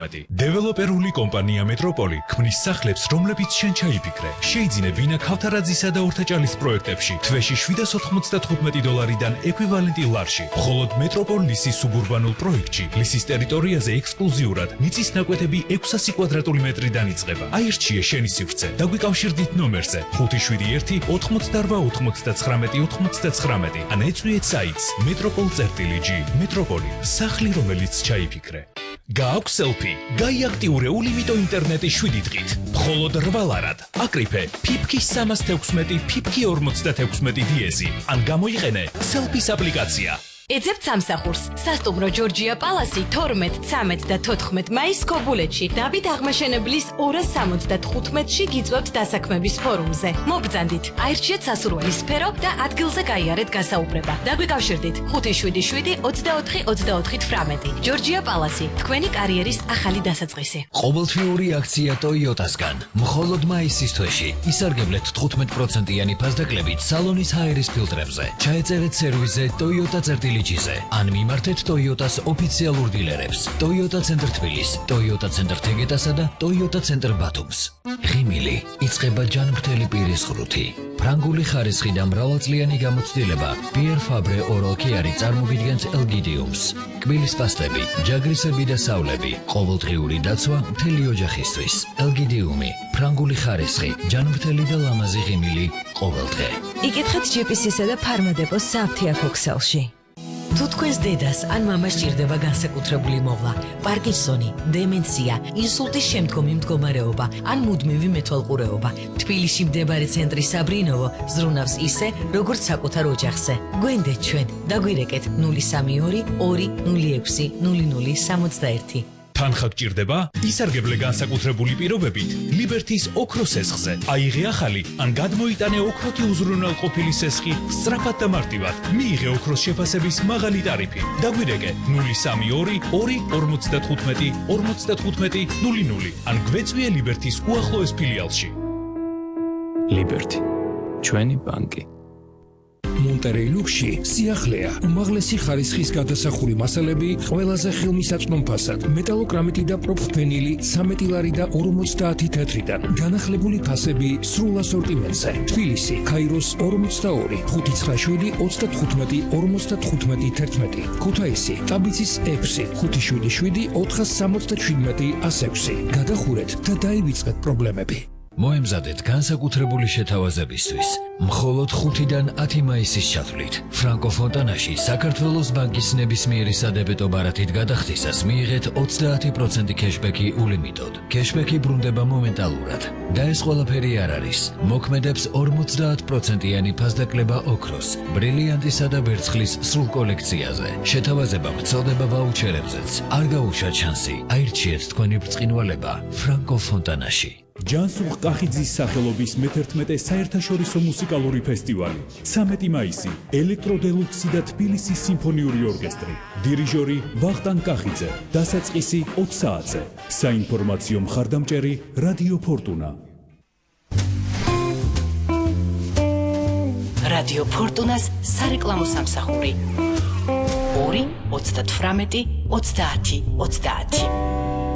დეველოპერული კომპანია მეტროპოლი ქმნის სახლებს, რომლებიც შენ ჩაიფიქრე. შეიძინე ვინა ქავთარაძისა და ორთაჭალის პროექტებში თვეში $795 ეკვივალენტი ლარში. მხოლოდ მეტროპოლ ლისის სუბურბანულ პროექტში ლისის ტერიტორიაზე ექსკლუზიურად მიწის ნაკვეთები 600 კვადრატული მეტრიდან იწყება. აირჩიე შენი სივრცე. დაგვიკავშირდით ნომერზე 571-88-99-99 ან ეწვიეთ საიტს metropol.g. მეტროპოლი, სახლი, რომელიც ჩაიფიქრე. გააქვს სელფი, გაიაქტიურე ულიმიტო ინტერნეტი 7 დღით. მხოლოდ 8 ლარად. აკრიფე ფიფკი 316, ფიფკი 56 დიეზი. ან გამოიყენე სელფის აპლიკაცია. ეძებთ სამსახურს. სასტუმრო ჯორჯია პალასი 12, 13 და 14 მაისს ქობულეთში. დავით აღმაშენებლის 275-ში გიწვევთ დასაქმების ფორუმზე. მობრძანდით, აირჩიეთ სასურველი სფერო და ადგილზე გაიარეთ გასაუბრება. დაგვიკავშირდით 577-24-24-18. ჯორჯია პალასი, თქვენი კარიერის ახალი დასაწყისი. ყოველთვიური აქცია ტოიოტასგან. მხოლოდ მაისის თვეში ისარგებლეთ 15%-იანი ფასდაკლებით სალონის ჰაერის ფილტრებზე. ჩაეწერეთ სერვისზე ტოიოტა წერტილი ან მიმართეთ ტოიოტას ოფიციალურ დილერებს. ტოიოტა ცენტრ თბილისს, ტოიოტა ცენტრ თეგეტასა და ტოიოტა ცენტრ ბათუმს. ღიმილი იწყება ჯანმრთელი პირის ღრუთი. ფრანგული ხარისხი და მრავალწლიანი გამოცდილება Pierre Fabre Oral Care წარმოგიდგენთ ელგიდიუმს. კბილის პასტები, ჯაგრისები და სავლები, ყოველდღიური დაცვა მთელი ოჯახისთვის. ელგიდიუმი, ფრანგული ხარისხი, ჯანმრთელი და ლამაზი ღიმილი ყოველდღე. იკითხეთ GPC-სა და ფარმადეპოს საფთიაქ ოქსალში. თუ თქვენს დედას ან მამას ჭირდება განსაკუთრებული მოვლა, პარკინსონი, დემენცია, ინსულტის შემდგომი მდგომარეობა ან მუდმივი მეთვალყურეობა, თბილისში მდებარე ცენტრი საბრინოვო ზრუნავს ისე, როგორც საკუთარ ოჯახზე. გვენდეთ ჩვენ, დაგვირეკეთ 032 206 0061. თანხა გჭირდება? ისარგებლე განსაკუთრებული პირობებით ლიბერთის ოქროს სესხზე. აიღე ახალი ან გადმოიტანე ოქროთი უზრუნველყოფილი სესხი სწრაფად და მარტივად. მიიღე ოქროს შეფასების მაღალი ტარიფი. დაგვირეკე 032 255 55 00 ან გვეწვიე ლიბერთის უახლოეს ფილიალში. ლიბერთი, ჩვენი ბანკი. მონტერეი ლუქსში სიახლეა, უმაღლესი ხარისხის გადასახური მასალები ყველაზე ხელმისაწვდომ ფასად, მეტალოკრამიტი და პროფენილი 13 ლარი და 50 თეთრიდან, განახლებული ფასები სრულ ასორტიმენტზე. თბილისი, ქაიროს 42, 597 35 55 11. ქუთაისი, ტაბიცის 6, 577 477 106. გადახურეთ და დაივიწყეთ პრობლემები. მოემზადეთ განსაკუთრებული შეთავაზებისთვის. მხოლოდ 5-დან 10 მაისის ჩათვლით. ფრანკო ფონტანაში საქართველოს ბანკის ნებისმიერი სადებეტო ბარათით გადახდისას მიიღეთ 30% კეშბექი ულიმიტოდ. კეშბექი ბრუნდება მომენტალურად. და ეს ყველაფერი არ არის. მოქმედებს 50%-იანი ფასდაკლება ოქროს, ბრილიანტისა და ვერცხლის სრულ კოლექციაზე. შეთავაზება ვრცელდება ვაუჩერებზეც. არ გაუშვათ შანსი. აირჩიეთ თქვენი ბრწყინვალება ფრანკო ფონტანაში. ჯანსუღ კახიძის სახელობის მე-11 საერთაშორისო მუსიკალური ფესტივალი 13 მაისი ელექტროდელუქსი და თბილისის სიმფონიური ორკესტრი დირიჟორი ვახტანგ კახიძე დასაწყისი 20 საათზე საინფორმაციო მხარდამჭერი რადიო ფორტუნა რადიო ფორტუნას სარეკლამო სამსახური 2 38 30 30